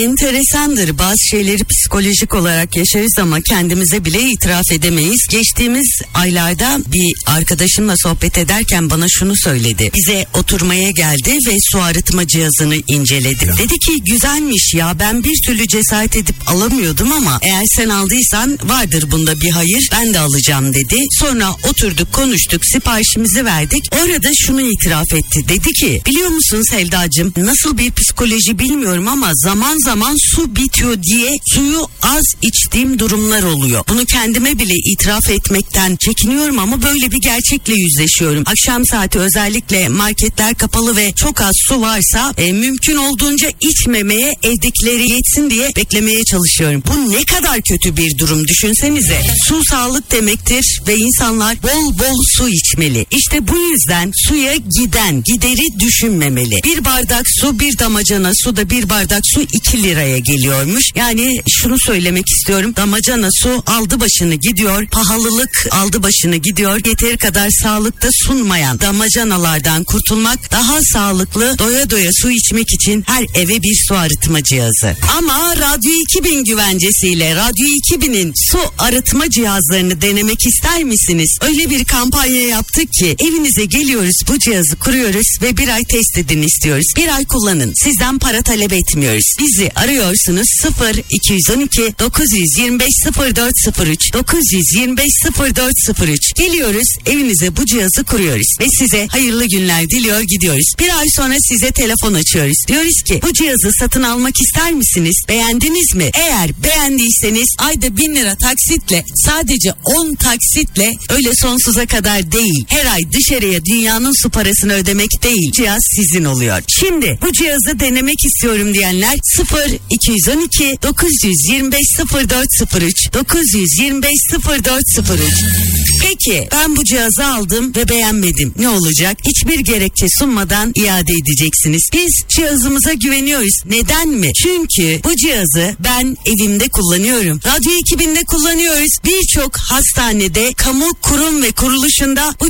Enteresandır, bazı şeyleri psikolojik olarak yaşarız ama kendimize bile itiraf edemeyiz. Geçtiğimiz aylarda bir arkadaşımla sohbet ederken bana şunu söyledi. Bize oturmaya geldi ve su arıtma cihazını inceledi. Dedi ki güzelmiş ya, ben bir türlü cesaret edip alamıyordum ama eğer sen aldıysan vardır bunda bir hayır, ben de alacağım dedi. Sonra oturduk, konuştuk, siparişimizi verdik. Orada şunu itiraf etti. Dedi ki biliyor musun Sevdacığım, nasıl bir psikoloji bilmiyorum ama zaman zaman su bitiyor diye suyu az içtiğim durumlar oluyor. Bunu kendime bile itiraf etmekten çekiniyorum ama böyle bir gerçekle yüzleşiyorum. Akşam saati özellikle marketler kapalı ve çok az su varsa mümkün olduğunca içmemeye, evdekileri yetsin diye beklemeye çalışıyorum. Bu ne kadar kötü bir durum, düşünsenize. Su sağlık demektir ve insanlar bol bol su içmeli. İşte bu yüzden suya gideri düşünmemeli. Bir bardak su, bir damacana su da bir bardak su 2 liraya geliyormuş. Yani şunu söylemek istiyorum. Damacana su aldı başını gidiyor. Pahalılık aldı başını gidiyor. Yeteri kadar sağlıkta sunmayan damacanalardan kurtulmak daha sağlıklı. Doya doya su içmek için her eve bir su arıtma cihazı. Ama Radyo 2000 güvencesiyle Radyo 2000'in su arıtma cihazlarını denemek ister misiniz? Öyle bir kampanya yaptık ki evinize geliyoruz, bu cihazı kuruyoruz ve bir ay test edin istiyoruz. Bir ay kullanın. Sizden para talep etmiyoruz. Bizi arıyorsunuz 0212 925 0403 925 0403. Geliyoruz, evinize bu cihazı kuruyoruz ve size hayırlı günler diliyor gidiyoruz. Bir ay sonra size telefon açıyoruz. Diyoruz ki bu cihazı satın almak ister misiniz? Beğendiniz mi? Eğer beğendiyseniz ayda 1000 lira taksitle, sadece 10 taksitle, öyle sonsuza kadar değil. Her ay dışarıya dünyanın su parasını ödemek değil. Cihaz sizin oluyor. Şimdi bu cihazı denemek istiyorum diyenler 0212 925 0403 925 0403. Peki ben bu cihazı aldım ve beğenmedim. Ne olacak? Hiçbir gerekçe sunmadan iade edeceksiniz. Biz cihazımıza güveniyoruz. Neden mi? Çünkü bu cihazı ben evimde kullanıyorum. Radyo 2000'de kullanıyoruz. Birçok hastanede, kamu kurum ve kuruluşunda bu